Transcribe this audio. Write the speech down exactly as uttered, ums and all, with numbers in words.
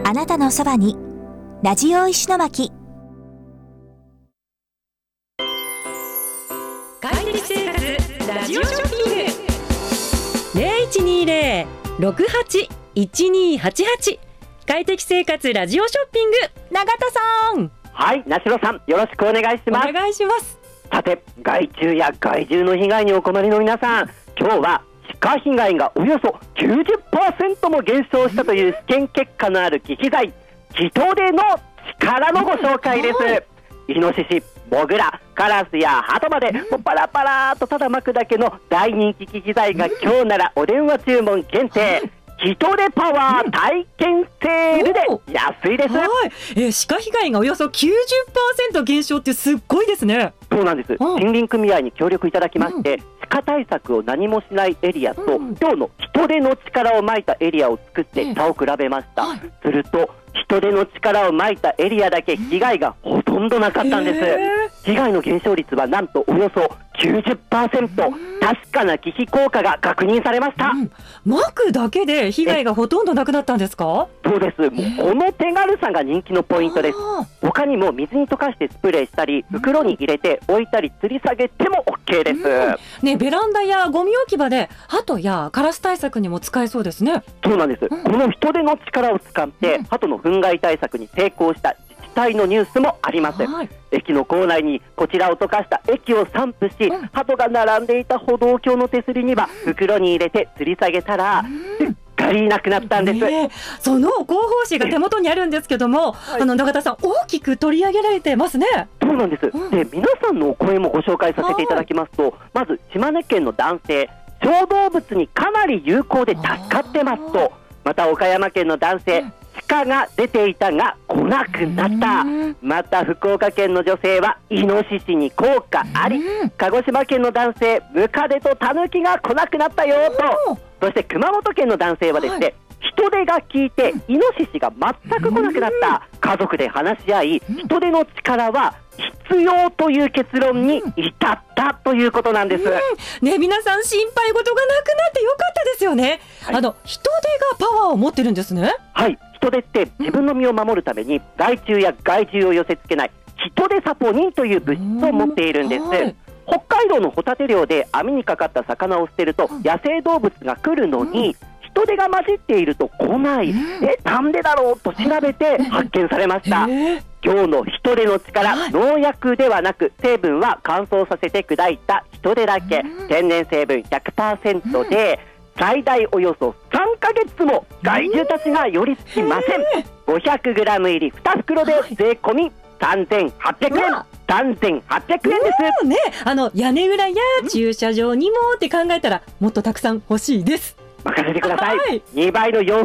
あなたのそばにラジオ石巻。 快適生活ラジオショッピング ゼロいちにゼロ ろくはち いちにはちはち 快適生活ラジオショッピング、永田さん。 はい、なしろさん、よろしくお願いします。 お願いします。 さて、害虫や害獣の被害にお困りの皆さん、今日は鹿被害がおよそ きゅうじゅっパーセント も減少したという試験結果のある忌避剤、ヒトデの力のご紹介です。イノシシ、モグラ、カラスやハトまでもうパラパラーとただ巻くだけの大人気忌避剤が今日ならお電話注文限定、ヒトデパワー体験セールで安いです。 はい、えー、鹿被害がおよそ きゅうじゅっパーセント 減少ってすっごいですね。 そうなんです。森林組合に協力いただきまして、うん、鹿対策を何もしないエリアと、うん、今日のヒトデの力をまいたエリアを作って差を比べました、はい、するとヒトデの力をまいたエリアだけ被害がほとんどなかったんです。被害の減少率はなんとおよそ きゅうじゅっパーセント、確かな忌避効果が確認されました。 うん、巻くだけで被害がほとんどなくなったんですか？ そうです。もうこの手軽さが人気のポイントです。他にも水に溶かしてスプレーしたり、袋に入れて置いたり吊り下げても OK です。 うんね、ベランダやゴミ置き場でハトやカラス対策にも使えそうですね。 そうなんです。うん、このヒトデの力を使って、うん、ハトの糞害対策に成功した自治体のニュースもあります。はい、駅の構内にこちらを溶かした液を散布し、うん、ハトが並んでいた歩道橋の手すりには袋に入れて吊り下げたら、うん、すっかりなくなったんです。 ね、その広報誌が手元にあるんですけども、はい、あの永田さん、大きく取り上げられてますね。 そうなんです。うん、で、皆さんのお声もご紹介させていただきますと、まず島根県の男性、小動物にかなり有効で助かってますと、また岡山県の男性、うん、鹿が出ていたが来なくなった。また福岡県の女性はイノシシに効果あり。鹿児島県の男性、ムカデとタヌキが来なくなったよと。そして熊本県の男性はですね、はい、人手が効いてイノシシが全く来なくなった。家族で話し合い、人手の力は必要という結論に至ったということなんです。うん、 ね、皆さん心配事がなくなってよかったですよね。はい、あの人手がパワーを持ってるんですね。 はい、人手って自分の身を守るために害虫や害獣を寄せ付けない人手サポニンという物質を持っているんです。はい、北海道のホタテ漁で網にかかった魚を捨てると野生動物が来るのに、うん、人手が混じっていると来ない、うん、え、なんでだろうと調べて発見されました。えー、今日の人手の力、はい、農薬ではなく成分は乾燥させて砕いた人手だけ、うん、天然成分 ひゃくパーセント で、うん、最大およそさんかげつも害獣たちが寄りつきません。 ごひゃくグラム 入りに袋で税込みさんぜんはっぴゃくえん、さんぜんはっぴゃくえんです。 ね、あの屋根裏や駐車場にもって考えたらもっとたくさん欲しいです。 任せてください。 はい、 にばいのよん